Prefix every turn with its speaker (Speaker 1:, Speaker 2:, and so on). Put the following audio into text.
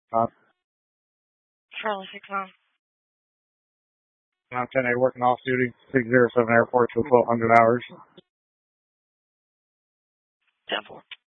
Speaker 1: Uh,
Speaker 2: Charlie 6-9.
Speaker 1: I'm 10A working off duty, 607 airport to 1200 hours.
Speaker 2: 10-4.